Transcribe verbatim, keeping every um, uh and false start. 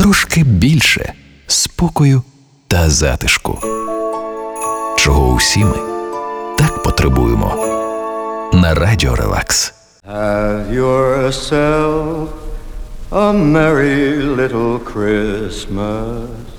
трошки більше спокою та затишку, чого усі ми так потребуємо. На Радіо Релакс. Have yourself a merry little Christmas.